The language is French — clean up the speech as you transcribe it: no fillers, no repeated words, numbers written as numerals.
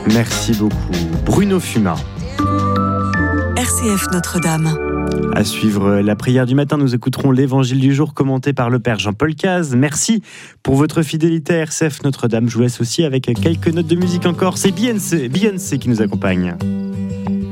Merci beaucoup. Bruno Fuma. RCF Notre-Dame. À suivre la prière du matin, nous écouterons l'évangile du jour commenté par le Père Jean-Paul Caz. Merci pour votre fidélité à RCF Notre-Dame. Je vous laisse aussi avec quelques notes de musique encore. C'est Beyoncé qui nous accompagne.